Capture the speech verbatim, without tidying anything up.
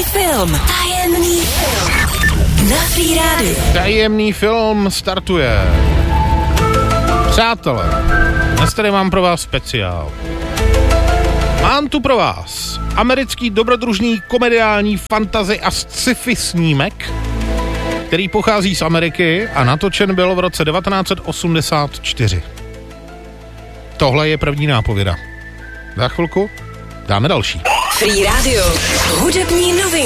Tajemný film. Tajemný film. Na Free Radio. Tajemný film startuje. Přátelé, dnes tady mám pro vás speciál. Mám tu pro vás americký dobrodružný komediální fantasy a sci-fi snímek, který pochází z Ameriky a natočen byl v roce devatenáct set osmdesát čtyři. Tohle je první nápověda. Za chvilku dáme další. Free Radio. Hudební noviny.